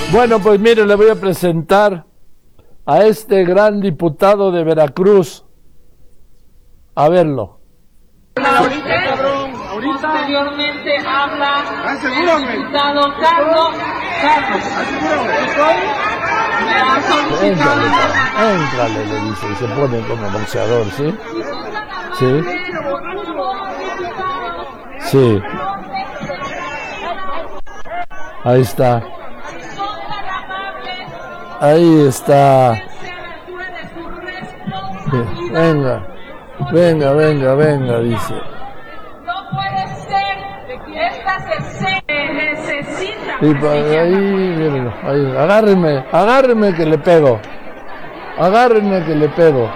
Bueno, pues mire, le voy a presentar a este gran diputado de Veracruz. A verlo. Posteriormente habla el diputado Carlos. Éntrale, le dice, y se pone como boxeador, ¿sí? Sí. Sí. Ahí está. Ahí está. Venga, venga, venga, venga, dice. No puede ser que esta se necesita. Y para ahí, mírenlo, ahí, agárrenme que le pego. Agárrenme que le pego.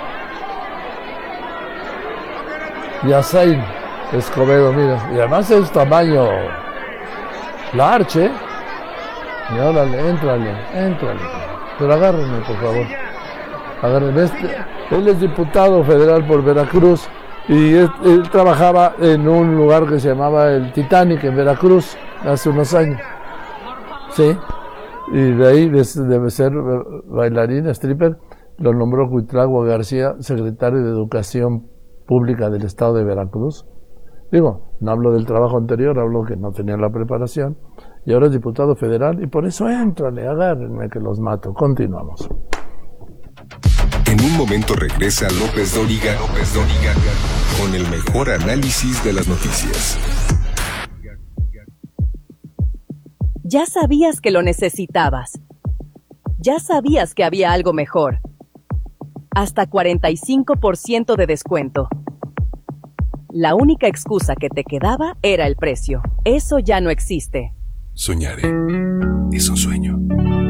Yasain Escobedo, mira. Y además es tamaño large, ¿eh? Y órale, éntrale. Pero agárrenme, por favor. Agárrenme. Él es diputado federal por Veracruz y él trabajaba en un lugar que se llamaba el Titanic en Veracruz hace unos años. Sí. Y de ahí debe ser bailarín, stripper. Lo nombró Cuitlagua García, secretario de Educación Pública del Estado de Veracruz. Digo, no hablo del trabajo anterior, hablo que no tenía la preparación. Y ahora es diputado federal y por eso éntrale, agárrenme que los mato. Continuamos. En un momento regresa López Dóriga con el mejor análisis de las noticias. Ya sabías que lo necesitabas. Ya sabías que había algo mejor. Hasta 45% de descuento. La única excusa que te quedaba era el precio. Eso ya no existe. Soñar es un sueño.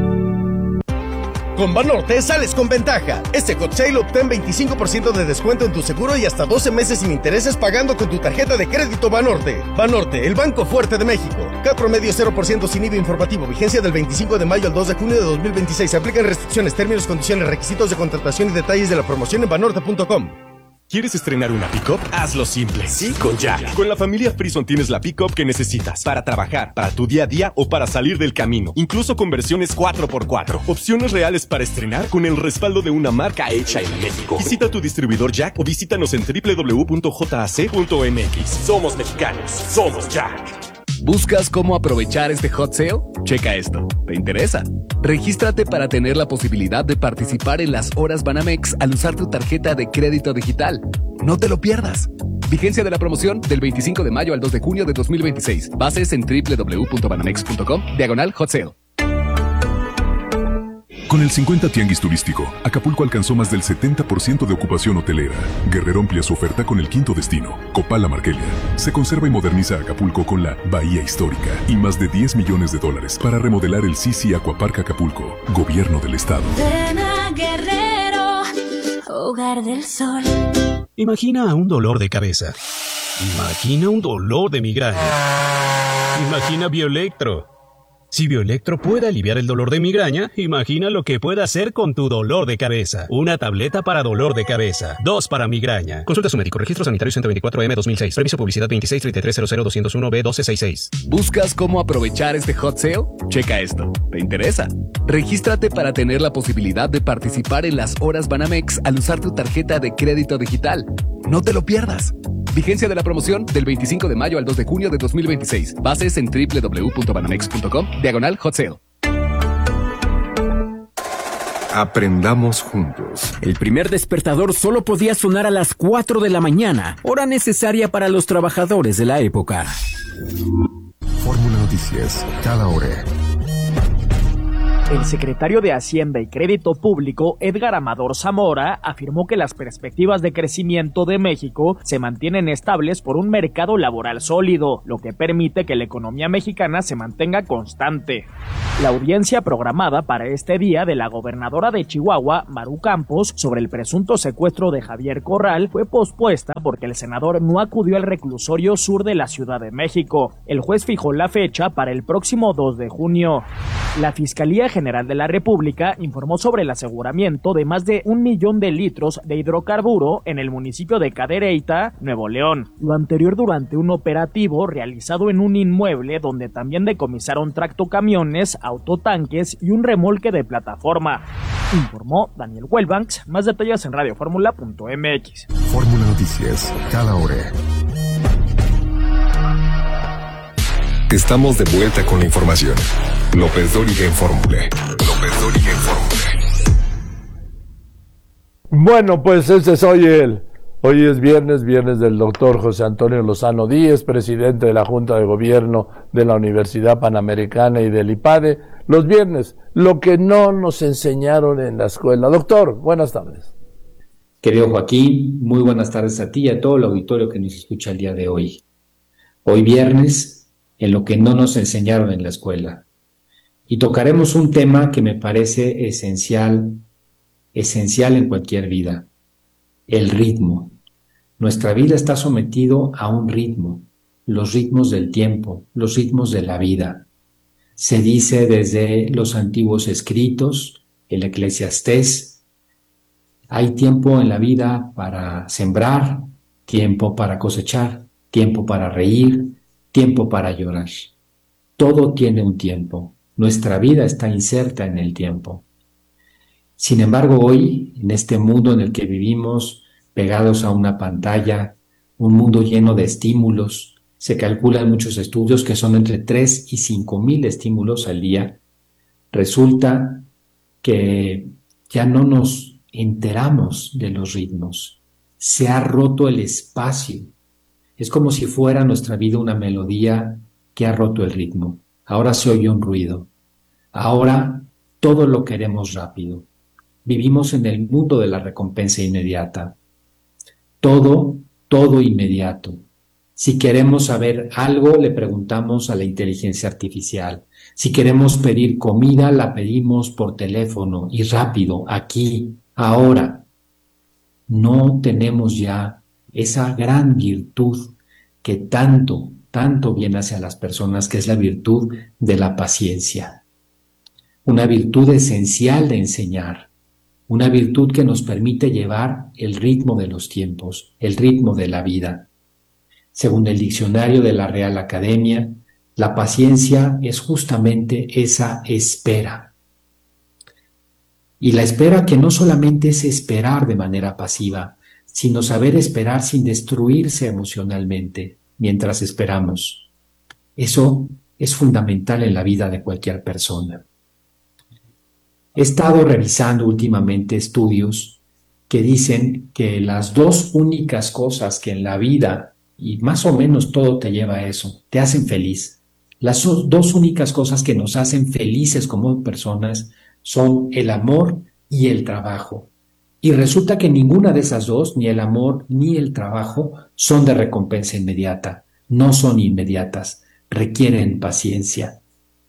Con Banorte sales con ventaja. Este Hot Sale obtén 25% de descuento en tu seguro y hasta 12 meses sin intereses pagando con tu tarjeta de crédito Banorte. Banorte, el banco fuerte de México. CAT promedio 0% sin IVA informativo. Vigencia del 25 de mayo al 2 de junio de 2026. Se aplican restricciones, términos, condiciones, requisitos de contratación y detalles de la promoción en banorte.com. ¿Quieres estrenar una pick-up? Hazlo simple. Sí, con Jack. Con la familia Frison tienes la pick-up que necesitas para trabajar, para tu día a día o para salir del camino. Incluso con versiones 4x4. Opciones reales para estrenar con el respaldo de una marca hecha en México. Visita tu distribuidor Jack o visítanos en www.jac.mx. Somos mexicanos. Somos Jack. ¿Buscas cómo aprovechar este hot sale? Checa esto. ¿Te interesa? Regístrate para tener la posibilidad de participar en las horas Banamex al usar tu tarjeta de crédito digital. No te lo pierdas. Vigencia de la promoción del 25 de mayo al 2 de junio de 2026. Bases en www.banamex.com/hot sale. Con el 50 Tianguis Turístico, Acapulco alcanzó más del 70% de ocupación hotelera. Guerrero amplía su oferta con el quinto destino, Copala Marquelia. Se conserva y moderniza Acapulco con la Bahía Histórica y más de $10 millones para remodelar el Sisi Aquapark Acapulco, Gobierno del Estado. Ven a Guerrero, hogar del sol. Imagina un dolor de cabeza. Imagina un dolor de migraña. Imagina Bioelectro. Si Bioelectro puede aliviar el dolor de migraña, imagina lo que puede hacer con tu dolor de cabeza. Una tableta para dolor de cabeza, 2 para migraña. Consulta a su médico. Registro sanitario 124M 2006. Permiso publicidad 2633000201B1266. ¿Buscas cómo aprovechar este hot sale? Checa esto. ¿Te interesa? Regístrate para tener la posibilidad de participar en las horas Banamex al usar tu tarjeta de crédito digital. No te lo pierdas. Vigencia de la promoción del 25 de mayo al 2 de junio de 2026. Bases en www.banamex.com/hot sale. Aprendamos juntos. El primer despertador solo podía sonar a las 4 de la mañana, hora necesaria para los trabajadores de la época. Fórmula Noticias, cada hora. El secretario de Hacienda y Crédito Público, Edgar Amador Zamora, afirmó que las perspectivas de crecimiento de México se mantienen estables por un mercado laboral sólido, lo que permite que la economía mexicana se mantenga constante. La audiencia programada para este día de la gobernadora de Chihuahua, Maru Campos, sobre el presunto secuestro de Javier Corral fue pospuesta porque el senador no acudió al reclusorio sur de la Ciudad de México. El juez fijó la fecha para el próximo 2 de junio. La Fiscalía General de la República informó sobre el aseguramiento de más de 1 millón de litros de hidrocarburo en el municipio de Cadereyta, Nuevo León. Lo anterior durante un operativo realizado en un inmueble donde también decomisaron tractocamiones, autotanques y un remolque de plataforma. Informó Daniel Wellbanks. Más detalles en radioformula.mx. Fórmula Noticias, cada hora. Estamos de vuelta con la información. López Dóriga en Fórmula. López Dóriga en Fórmula. Bueno, pues ese es hoy es viernes del doctor José Antonio Lozano Díez, presidente de la Junta de Gobierno de la Universidad Panamericana y del IPADE. Los viernes, lo que no nos enseñaron en la escuela. Doctor, buenas tardes. Querido Joaquín, muy buenas tardes a ti y a todo el auditorio que nos escucha el día de hoy. Hoy viernes, en lo que no nos enseñaron en la escuela. Y tocaremos un tema que me parece esencial en cualquier vida: el ritmo. Nuestra vida está sometido a un ritmo, los ritmos del tiempo, los ritmos de la vida. Se dice desde los antiguos escritos, el Eclesiastés, hay tiempo en la vida para sembrar, tiempo para cosechar, tiempo para reír, tiempo para llorar. Todo tiene un tiempo. Nuestra vida está inserta en el tiempo. Sin embargo, hoy, en este mundo en el que vivimos, pegados a una pantalla, un mundo lleno de estímulos, se calculan muchos estudios que son entre 3 y 5 mil estímulos al día, resulta que ya no nos enteramos de los ritmos. Se ha roto el espacio. Es como si fuera nuestra vida una melodía que ha roto el ritmo. Ahora se oye un ruido. Ahora todo lo queremos rápido. Vivimos en el mundo de la recompensa inmediata. Todo inmediato. Si queremos saber algo, le preguntamos a la inteligencia artificial. Si queremos pedir comida, la pedimos por teléfono y rápido, aquí, ahora. No tenemos ya esa gran virtud que tanto viene hacia las personas, que es la virtud de la paciencia. Una virtud esencial de enseñar, una virtud que nos permite llevar el ritmo de los tiempos, el ritmo de la vida. Según el diccionario de la Real Academia, la paciencia es justamente esa espera. Y la espera que no solamente es esperar de manera pasiva, sino saber esperar sin destruirse emocionalmente mientras esperamos. Eso es fundamental en la vida de cualquier persona. He estado revisando últimamente estudios que dicen que las dos únicas cosas que en la vida, y más o menos todo te lleva a eso, te hacen feliz. Las dos únicas cosas que nos hacen felices como personas son el amor y el trabajo. Y resulta que ninguna de esas dos, ni el amor ni el trabajo, son de recompensa inmediata. No son inmediatas, requieren paciencia.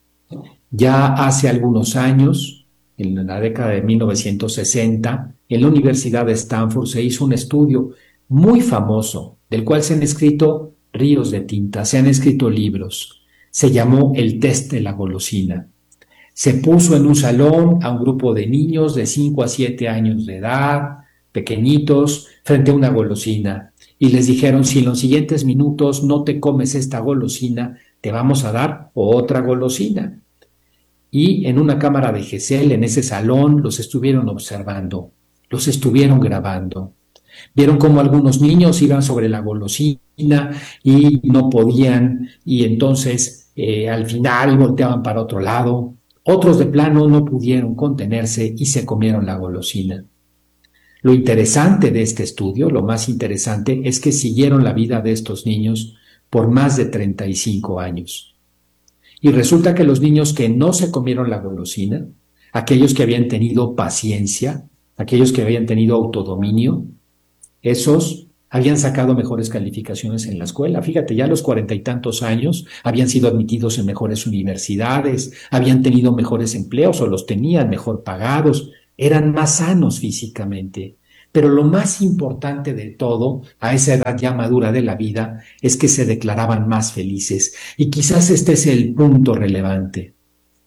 Ya hace algunos años, en la década de 1960, en la Universidad de Stanford se hizo un estudio muy famoso, del cual se han escrito ríos de tinta, se han escrito libros. Se llamó el test de la golosina. Se puso en un salón a un grupo de niños de 5 a 7 años de edad, pequeñitos, frente a una golosina. Y les dijeron, si en los siguientes minutos no te comes esta golosina, te vamos a dar otra golosina. Y en una cámara de Gesell, en ese salón, los estuvieron observando, los estuvieron grabando. Vieron cómo algunos niños iban sobre la golosina y no podían, y entonces al final volteaban para otro lado. Otros de plano no pudieron contenerse y se comieron la golosina. Lo interesante de este estudio, lo más interesante, es que siguieron la vida de estos niños por más de 35 años. Y resulta que los niños que no se comieron la golosina, aquellos que habían tenido paciencia, aquellos que habían tenido autodominio, esos habían sacado mejores calificaciones en la escuela. Fíjate, ya a los 40 y tantos años habían sido admitidos en mejores universidades, habían tenido mejores empleos o los tenían mejor pagados, eran más sanos físicamente. Pero lo más importante de todo, a esa edad ya madura de la vida, es que se declaraban más felices. Y quizás este es el punto relevante.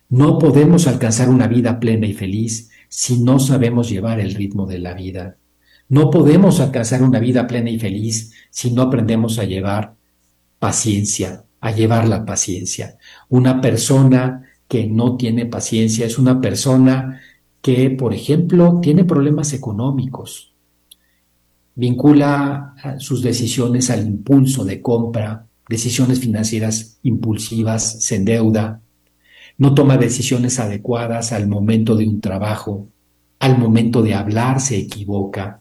No podemos alcanzar una vida plena y feliz si no sabemos llevar el ritmo de la vida. No podemos alcanzar una vida plena y feliz si no aprendemos a llevar paciencia, a llevar la paciencia. Una persona que no tiene paciencia es una persona que, por ejemplo, tiene problemas económicos. Vincula sus decisiones al impulso de compra, decisiones financieras impulsivas, se endeuda, no toma decisiones adecuadas al momento de un trabajo, al momento de hablar se equivoca.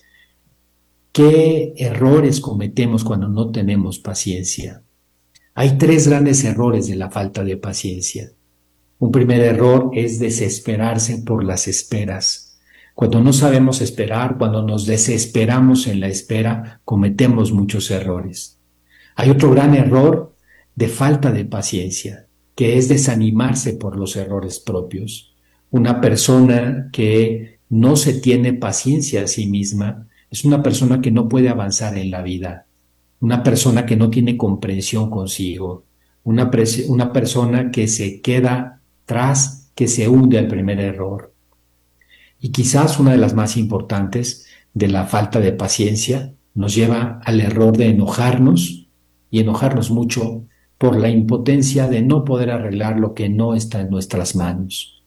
¿Qué errores cometemos cuando no tenemos paciencia? Hay 3 grandes errores de la falta de paciencia. Un primer error es desesperarse por las esperas. Cuando no sabemos esperar, cuando nos desesperamos en la espera, cometemos muchos errores. Hay otro gran error de falta de paciencia, que es desanimarse por los errores propios. Una persona que no se tiene paciencia a sí misma es una persona que no puede avanzar en la vida, una persona que no tiene comprensión consigo, una persona que se queda atrás, que se hunde al primer error. Y quizás una de las más importantes de la falta de paciencia nos lleva al error de enojarnos y enojarnos mucho por la impotencia de no poder arreglar lo que no está en nuestras manos.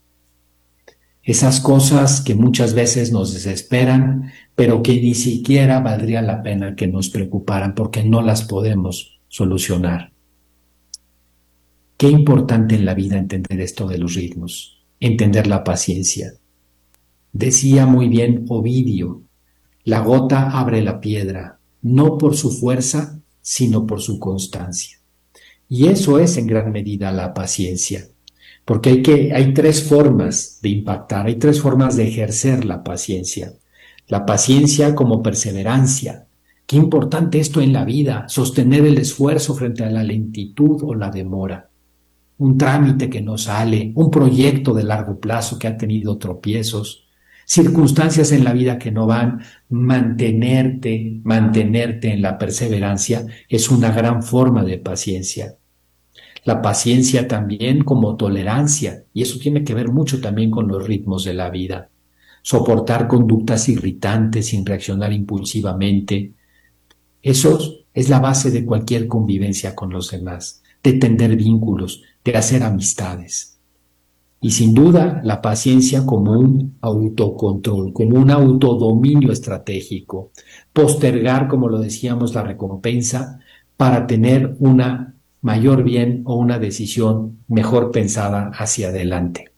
Esas cosas que muchas veces nos desesperan, pero que ni siquiera valdría la pena que nos preocuparan porque no las podemos solucionar. Qué importante en la vida entender esto de los ritmos, entender la paciencia. Decía muy bien Ovidio, la gota abre la piedra, no por su fuerza, sino por su constancia. Y eso es en gran medida la paciencia, porque hay 3 formas de impactar, hay 3 formas de ejercer la paciencia. La paciencia como perseverancia. Qué importante esto en la vida, sostener el esfuerzo frente a la lentitud o la demora. Un trámite que no sale, un proyecto de largo plazo que ha tenido tropiezos, circunstancias en la vida que no van, mantenerte en la perseverancia es una gran forma de paciencia. La paciencia también como tolerancia, y eso tiene que ver mucho también con los ritmos de la vida. Soportar conductas irritantes sin reaccionar impulsivamente. Eso es la base de cualquier convivencia con los demás, de tender vínculos, de hacer amistades. Y sin duda la paciencia como un autocontrol, como un autodominio estratégico. Postergar, como lo decíamos, la recompensa para tener una mayor bien o una decisión mejor pensada hacia adelante.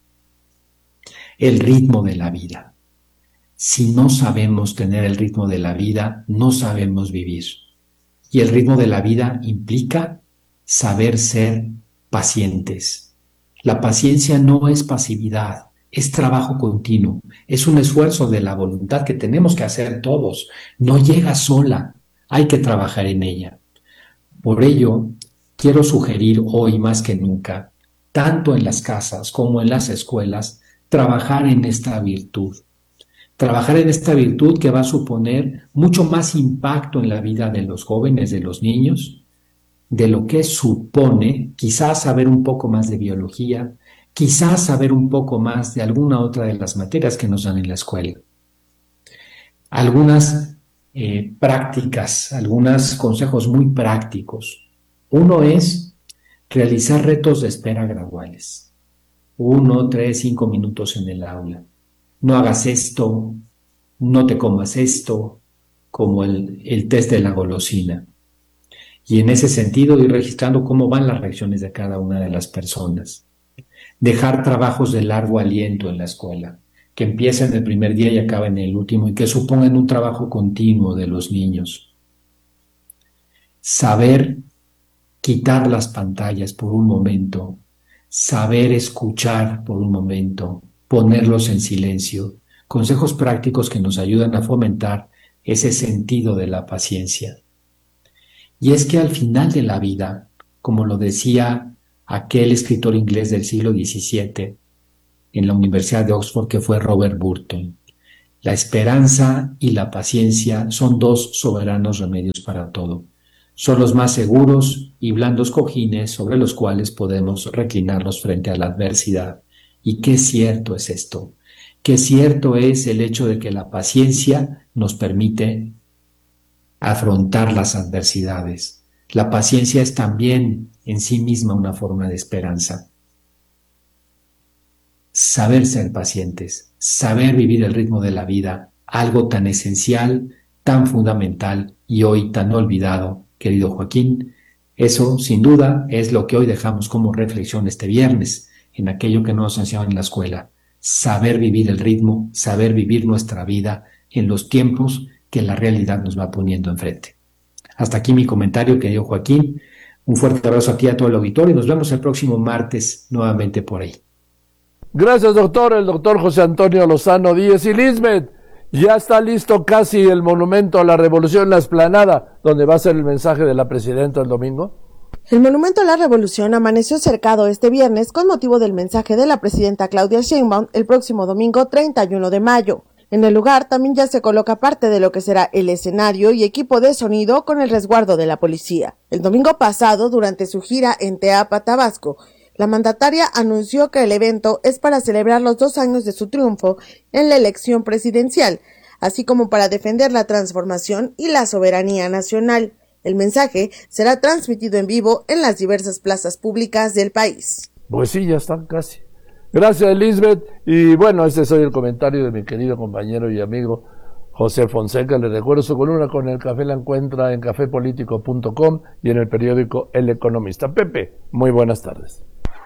El ritmo de la vida. Si no sabemos tener el ritmo de la vida, no sabemos vivir. Y el ritmo de la vida implica saber ser pacientes. La paciencia no es pasividad, es trabajo continuo, es un esfuerzo de la voluntad que tenemos que hacer todos. No llega sola, hay que trabajar en ella. Por ello, quiero sugerir hoy más que nunca, tanto en las casas como en las escuelas, trabajar en esta virtud. Trabajar en esta virtud que va a suponer mucho más impacto en la vida de los jóvenes, de los niños, de lo que supone quizás saber un poco más de biología, quizás saber un poco más de alguna otra de las materias que nos dan en la escuela. Algunas prácticas, algunos consejos muy prácticos. Uno es realizar retos de espera graduales. 1, 3, 5 minutos en el aula. No hagas esto, no te comas esto, como el test de la golosina. Y en ese sentido ir registrando cómo van las reacciones de cada una de las personas. Dejar trabajos de largo aliento en la escuela, que empiecen el primer día y acaben el último y que supongan un trabajo continuo de los niños. Saber quitar las pantallas por un momento, saber escuchar por un momento, ponerlos en silencio. Consejos prácticos que nos ayudan a fomentar ese sentido de la paciencia. Y es que al final de la vida, como lo decía aquel escritor inglés del siglo XVII en la Universidad de Oxford, que fue Robert Burton, la esperanza y la paciencia son 2 soberanos remedios para todo. son los más seguros y blandos cojines sobre los cuales podemos reclinarnos frente a la adversidad. Y qué cierto es esto, qué cierto es el hecho de que la paciencia nos permite afrontar las adversidades. La paciencia es también en sí misma una forma de esperanza. Saber ser pacientes, saber vivir el ritmo de la vida, algo tan esencial, tan fundamental y hoy tan olvidado, querido Joaquín, eso sin duda es lo que hoy dejamos como reflexión este viernes en aquello que nos enseñaron en la escuela. Saber vivir el ritmo, saber vivir nuestra vida en los tiempos que la realidad nos va poniendo enfrente. Hasta aquí mi comentario, querido Joaquín. Un fuerte abrazo a ti y a todo el auditorio y nos vemos el próximo martes nuevamente por ahí. Gracias, doctor. El doctor José Antonio Lozano Díez. Y Lisbeth, ya está listo casi el monumento a la Revolución, la explanada, donde va a ser el mensaje de la presidenta el domingo. El Monumento a la Revolución amaneció cercado este viernes con motivo del mensaje de la presidenta Claudia Sheinbaum el próximo domingo 31 de mayo. En el lugar también ya se coloca parte de lo que será el escenario y equipo de sonido con el resguardo de la policía. El domingo pasado, durante su gira en Teapa, Tabasco, la mandataria anunció que el evento es para celebrar los 2 años de su triunfo en la elección presidencial, así como para defender la transformación y la soberanía nacional. El mensaje será transmitido en vivo en las diversas plazas públicas del país. Pues sí, ya están casi. Gracias, Elizabeth. Y bueno, ese es hoy el comentario de mi querido compañero y amigo José Fonseca. Le recuerdo su columna con el café, la encuentra en cafepolitico.com y en el periódico El Economista. Pepe, muy buenas tardes.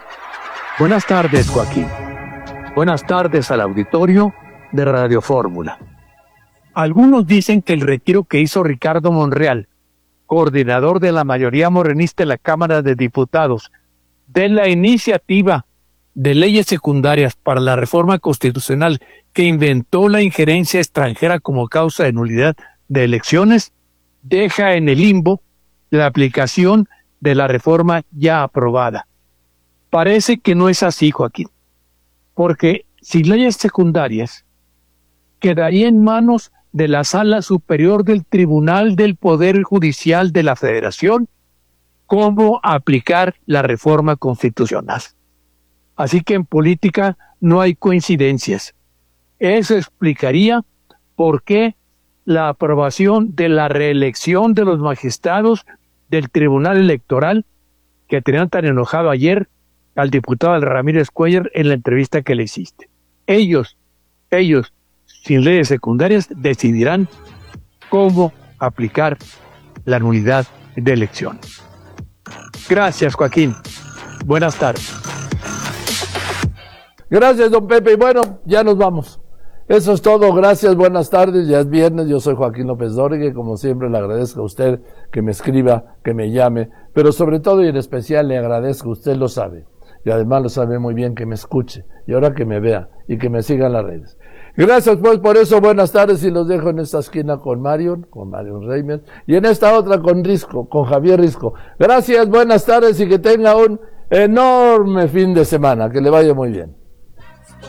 Buenas tardes, Joaquín. Buenas tardes al auditorio de Radio Fórmula. Algunos dicen que el retiro que hizo Ricardo Monreal, coordinador de la mayoría morenista en la Cámara de Diputados, de la iniciativa de leyes secundarias para la reforma constitucional que inventó la injerencia extranjera como causa de nulidad de elecciones, deja en el limbo la aplicación de la reforma ya aprobada. Parece que no es así, Joaquín, porque sin leyes secundarias quedaría en manos de la Sala Superior del Tribunal del Poder Judicial de la Federación cómo aplicar la reforma constitucional. Así que en política no hay coincidencias. Eso explicaría por qué la aprobación de la reelección de los magistrados del Tribunal Electoral, que tenían tan enojado ayer al diputado Ramírez Cuellar en la entrevista que le hiciste. Ellos, sin leyes secundarias, decidirán cómo aplicar la nulidad de elecciones. Gracias, Joaquín. Buenas tardes. Gracias, don Pepe. Y bueno, ya nos vamos. Eso es todo. Gracias, buenas tardes. Ya es viernes. Yo soy Joaquín López Dóriga y como siempre le agradezco a usted que me escriba, que me llame, pero sobre todo y en especial le agradezco, usted lo sabe, y además lo sabe muy bien, que me escuche y ahora que me vea y que me siga en las redes. Gracias pues por eso, buenas tardes, y los dejo en esta esquina con Marion Reimers, y en esta otra con Risco, con Javier Risco. Gracias, buenas tardes y que tenga un enorme fin de semana, que le vaya muy bien.